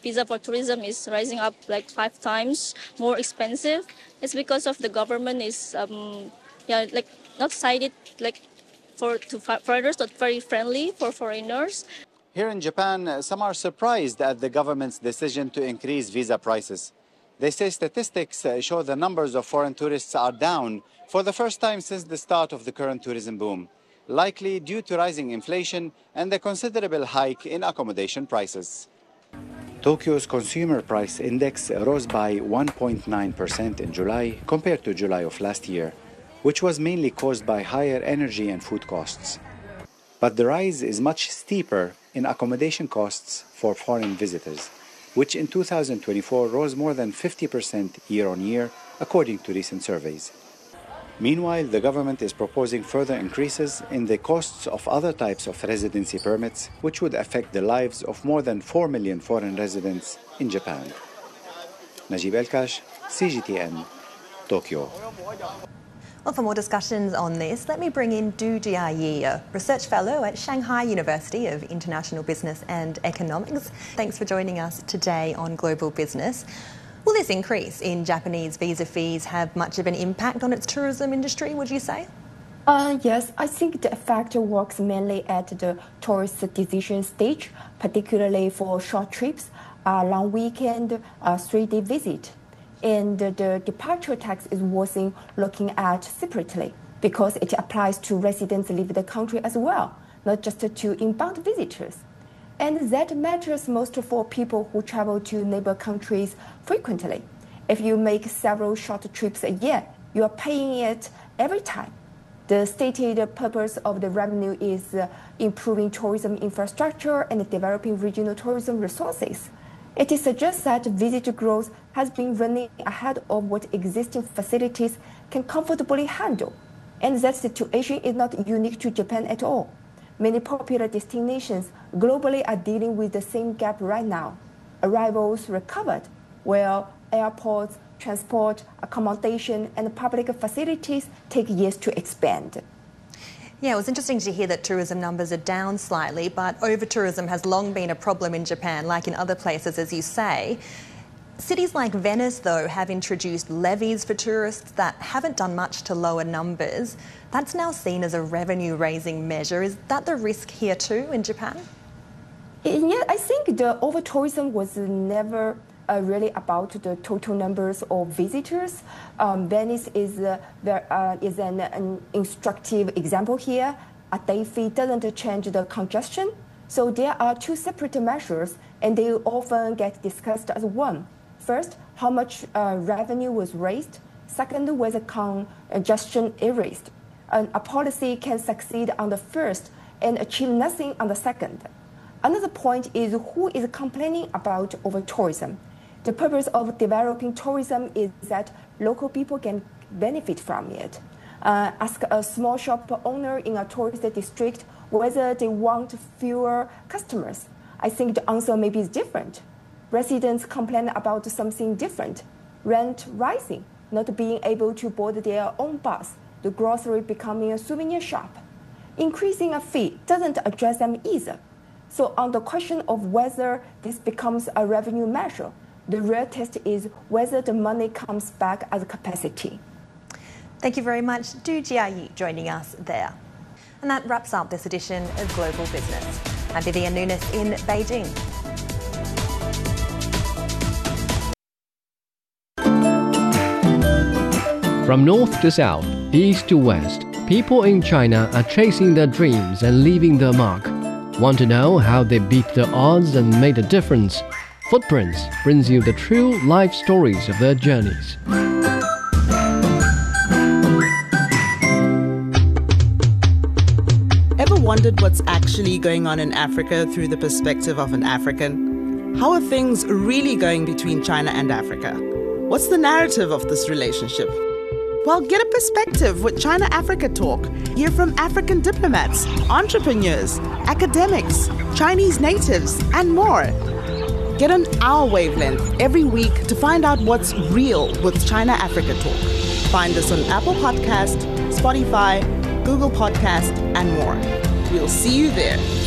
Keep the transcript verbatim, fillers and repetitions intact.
visa for tourism is rising up like five times more expensive. It's because of the government is um, yeah like not cited like for to foreigners, not very friendly for foreigners. Here in Japan, some are surprised at the government's decision to increase visa prices. They say statistics show the numbers of foreign tourists are down for the first time since the start of the current tourism boom, likely due to rising inflation and the considerable hike in accommodation prices. Tokyo's consumer price index rose by one point nine percent in July compared to July of last year, which was mainly caused by higher energy and food costs. But the rise is much steeper in accommodation costs for foreign visitors, which in two thousand twenty-four rose more than fifty percent year-on-year, according to recent surveys. Meanwhile, the government is proposing further increases in the costs of other types of residency permits, which would affect the lives of more than four million foreign residents in Japan. Najib Elkash, C G T N, Tokyo. Well, for more discussions on this, let me bring in Du Jiayi, a research fellow at Shanghai University of International Business and Economics. Thanks for joining us today on Global Business. Will this increase in Japanese visa fees have much of an impact on its tourism industry, would you say? Uh, yes, I think the effect works mainly at the tourist decision stage, particularly for short trips, a long weekend, a three-day visit. And the departure tax is worth looking at separately because it applies to residents leaving the country as well, not just to inbound visitors. And that matters most for people who travel to neighbor countries frequently. If you make several short trips a year, you are paying it every time. The stated purpose of the revenue is uh, improving tourism infrastructure and developing regional tourism resources. It suggests that visitor growth has been running ahead of what existing facilities can comfortably handle. And that situation is not unique to Japan at all. Many popular destinations globally are dealing with the same gap right now. Arrivals recovered, while airports, transport, accommodation, and public facilities take years to expand. Yeah, it was interesting to hear that tourism numbers are down slightly, but over-tourism has long been a problem in Japan, like in other places, as you say. Cities like Venice, though, have introduced levies for tourists that haven't done much to lower numbers. That's now seen as a revenue-raising measure. Is that the risk here too in Japan? Yeah, I think the over-tourism was never uh, really about the total numbers of visitors. Um, Venice is, uh, there, uh, is an, an instructive example here. A day fee doesn't change the congestion. So there are two separate measures, and they often get discussed as one. First, how much uh, revenue was raised. Second, whether congestion erased. And a policy can succeed on the first and achieve nothing on the second. Another point is who is complaining about over-tourism. The purpose of developing tourism is that local people can benefit from it. Uh, ask a small shop owner in a tourist district whether they want fewer customers. I think the answer maybe is different. Residents complain about something different. Rent rising, not being able to board their own bus, the grocery becoming a souvenir shop. Increasing a fee doesn't address them either. So on the question of whether this becomes a revenue measure, the real test is whether the money comes back as capacity. Thank you very much, Du Jiayi, joining us there. And that wraps up this edition of Global Business. I'm Vivian Nunes in Beijing. From north to south, east to west, people in China are chasing their dreams and leaving their mark. Want to know how they beat the odds and made a difference? Footprints brings you the true life stories of their journeys. Ever wondered what's actually going on in Africa through the perspective of an African? How are things really going between China and Africa? What's the narrative of this relationship? Well, get a perspective with China-Africa Talk. Hear from African diplomats, entrepreneurs, academics, Chinese natives, and more. Get on our wavelength every week to find out what's real with China-Africa Talk. Find us on Apple Podcast, Spotify, Google Podcast, and more. We'll see you there.